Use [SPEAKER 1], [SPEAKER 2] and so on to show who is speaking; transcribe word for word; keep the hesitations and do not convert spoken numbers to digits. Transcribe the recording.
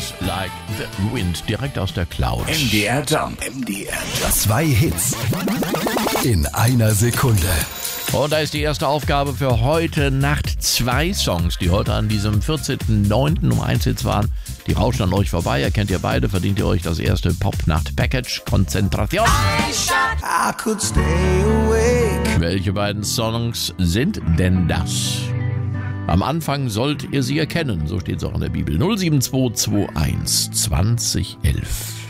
[SPEAKER 1] Days Like the Wind, direkt aus der Cloud.
[SPEAKER 2] M D R Jump. M D R Jump. Zwei Hits in einer Sekunde.
[SPEAKER 1] Und da ist die erste Aufgabe für heute Nacht. Zwei Songs, die heute an diesem vierzehnten neunten um eins Hits waren. Die rauschen an euch vorbei. Erkennt ihr beide, verdient ihr euch das erste Pop-Nacht-Package. Konzentration.
[SPEAKER 2] I could stay awake.
[SPEAKER 1] Welche beiden Songs sind denn das? Am Anfang sollt ihr sie erkennen. So steht es auch in der Bibel. null sieben zwei zwei eins zwanzig elf.